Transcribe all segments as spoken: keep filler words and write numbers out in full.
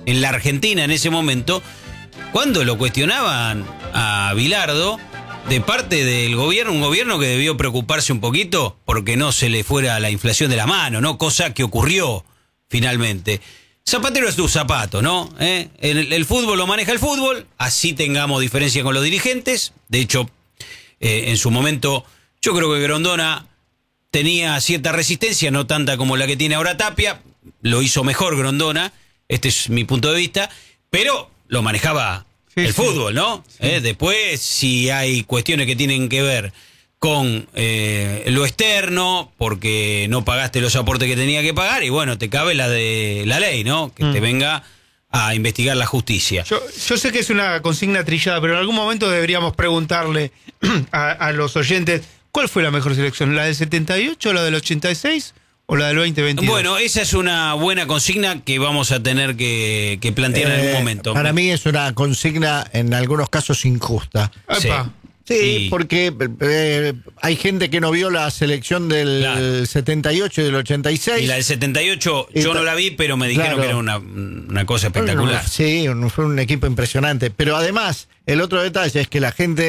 en la Argentina en ese momento, cuando lo cuestionaban a Bilardo de parte del gobierno, un gobierno que debió preocuparse un poquito porque no se le fuera la inflación de la mano, ¿no? Cosa que ocurrió finalmente. Zapatero es tu zapato, ¿no? ¿Eh? El, el fútbol lo maneja el fútbol, así tengamos diferencia con los dirigentes. De hecho, eh, en su momento, yo creo que Grondona tenía cierta resistencia, no tanta como la que tiene ahora Tapia. Lo hizo mejor Grondona, este es mi punto de vista, pero lo manejaba sí, el sí. fútbol, ¿no? Sí. ¿Eh? Después, si hay cuestiones que tienen que ver con eh, lo externo, porque no pagaste los aportes que tenía que pagar, y bueno, te cabe la de la ley, ¿no? Que mm. te venga a investigar la justicia. Yo, yo sé que es una consigna trillada, pero en algún momento deberíamos preguntarle a, a los oyentes, ¿cuál fue la mejor selección? ¿La del setenta y ocho, la del ochenta y seis o la del veinte veintidós? Bueno, esa es una buena consigna que vamos a tener que, que plantear eh, en algún momento. Para mí es una consigna en algunos casos injusta. Sí. Sí, y... porque eh, hay gente que no vio la selección del claro. setenta y ocho y del ochenta y seis. Y la del setenta y ocho y yo ta... no la vi, pero me dijeron claro. que era una, una cosa espectacular. Sí, fue un equipo impresionante. Pero además, el otro detalle es que la gente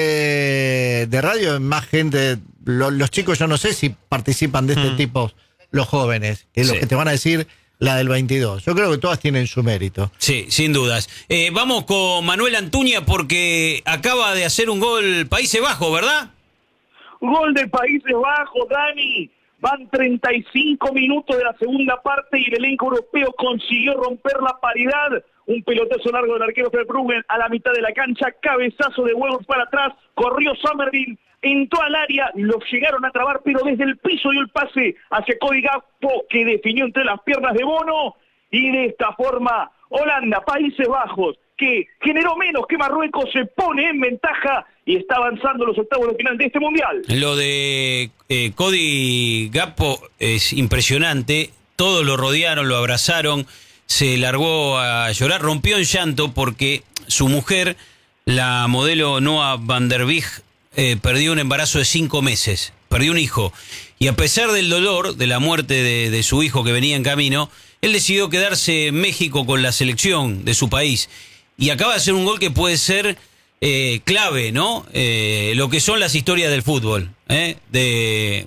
de radio, más gente, lo, los chicos yo no sé si participan de este mm. tipo, los jóvenes, que es sí. lo que te van a decir la del veintidós. Yo creo que todas tienen su mérito. Sí, sin dudas. Eh, vamos con Manuel Antuña porque acaba de hacer un gol Países Bajos, ¿verdad? Gol de Países Bajos, Dani. Van treinta y cinco minutos de la segunda parte y el elenco europeo consiguió romper la paridad. Un pelotazo largo del arquero Verbruggen a la mitad de la cancha, cabezazo de Wolves para atrás, corrió Somerville, entró al área, lo llegaron a trabar, pero desde el piso dio el pase hacia Cody Gakpo, que definió entre las piernas de Bono, y de esta forma Holanda, Países Bajos, que generó menos que Marruecos, se pone en ventaja y está avanzando los octavos de final de este Mundial. Lo de eh, Cody Gakpo es impresionante, todos lo rodearon, lo abrazaron, se largó a llorar, rompió en llanto porque su mujer, la modelo Noah van der Wijk, eh, perdió un embarazo de cinco meses, perdió un hijo. Y a pesar del dolor de la muerte de, de su hijo que venía en camino, él decidió quedarse en México con la selección de su país. Y acaba de hacer un gol que puede ser eh, clave, ¿no? Eh, lo que son las historias del fútbol, ¿eh? De,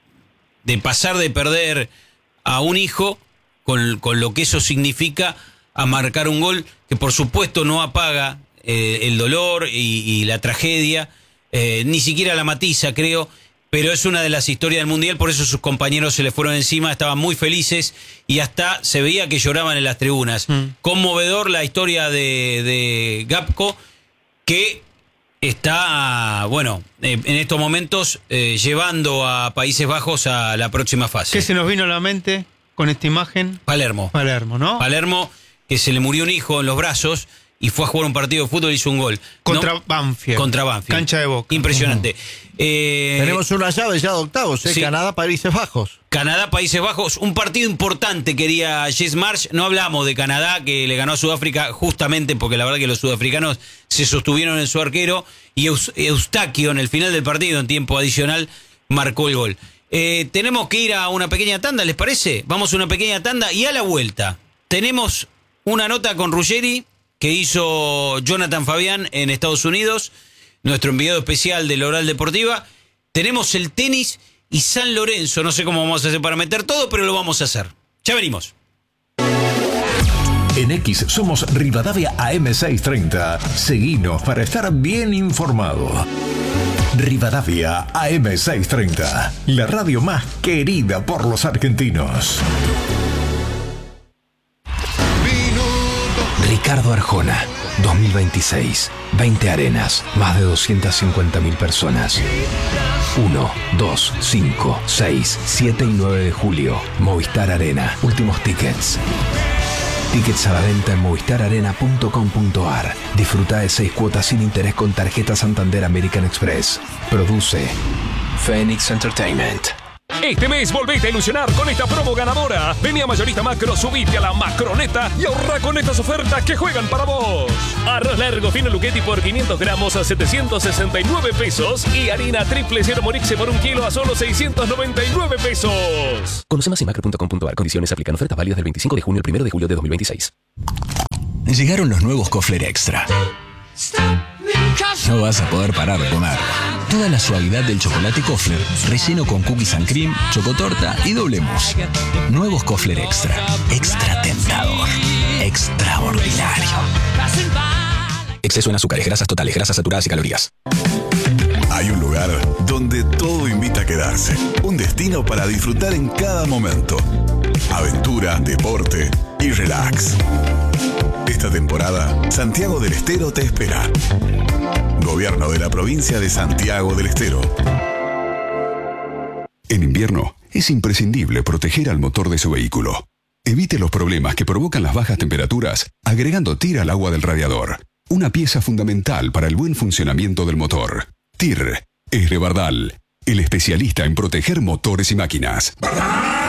de pasar de perder a un hijo con, con lo que eso significa a marcar un gol que por supuesto no apaga eh, el dolor y, y la tragedia, eh, ni siquiera la matiza, creo, pero es una de las historias del Mundial, por eso sus compañeros se le fueron encima, estaban muy felices y hasta se veía que lloraban en las tribunas. Mm. Conmovedor la historia de, de Gakpo, que está, bueno, eh, en estos momentos eh, llevando a Países Bajos a la próxima fase. ¿Qué se nos vino a la mente con esta imagen? Palermo. Palermo, ¿no? Palermo, que se le murió un hijo en los brazos y fue a jugar un partido de fútbol y hizo un gol. Contra ¿no? Banfield. Contra Banfield. Cancha de Boca. Impresionante. Uh-huh. eh, Tenemos una llave ya de octavos, ¿eh? Sí. Canadá, Países Bajos. Canadá, Países Bajos. Un partido importante quería Jess Marsh. No hablamos de Canadá, que le ganó a Sudáfrica justamente porque la verdad que los sudafricanos se sostuvieron en su arquero y Eus- Eustaquio en el final del partido, en tiempo adicional, marcó el gol. Eh, tenemos que ir a una pequeña tanda, ¿les parece? Vamos a una pequeña tanda y a la vuelta tenemos una nota con Ruggeri que hizo Jonathan Fabián en Estados Unidos, nuestro enviado especial de la Oral Deportiva. Tenemos el tenis y San Lorenzo. No sé cómo vamos a hacer para meter todo, pero lo vamos a hacer. Ya venimos. En X somos Rivadavia A M seiscientos treinta. Seguinos para estar bien informado. Rivadavia A M seiscientos treinta, la radio más querida por los argentinos. Ricardo Arjona, dos mil veintiséis, veinte arenas, más de doscientas cincuenta mil personas. uno, dos, cinco, seis, siete y nueve de julio, Movistar Arena, últimos tickets. Tickets a la venta en movistar arena punto com punto a r. Disfruta de seis cuotas sin interés con tarjeta Santander American Express. Produce Phoenix Entertainment. Este mes volvete a ilusionar con esta promo ganadora. Vení a Mayorista Macro, subite a la Macroneta y ahorra con estas ofertas que juegan para vos. Arroz largo fino Luchetti por quinientos gramos a setecientos sesenta y nueve pesos y harina triple cero Morixe por un kilo a solo seiscientos noventa y nueve pesos. Conoce más en macro punto com punto a r. Condiciones aplican. Ofertas válidas del veinticinco de junio al primero de julio de dos mil veintiséis. llegaron los nuevos Kofler Extra. No vas a poder parar de comer. Toda la suavidad del chocolate Kofler, relleno con cookies and cream, chocotorta y doble mousse. Nuevos Kofler Extra. Extra tentador. Extraordinario. Exceso en azúcares, grasas totales, grasas saturadas y calorías. Hay un lugar donde todo invita a quedarse. Un destino para disfrutar en cada momento. Aventura, deporte y relax. Esta temporada, Santiago del Estero te espera. Gobierno de la provincia de Santiago del Estero. En invierno, es imprescindible proteger al motor de su vehículo. Evite los problemas que provocan las bajas temperaturas agregando T I R al agua del radiador. Una pieza fundamental para el buen funcionamiento del motor. T I R es de Bardal, el especialista en proteger motores y máquinas.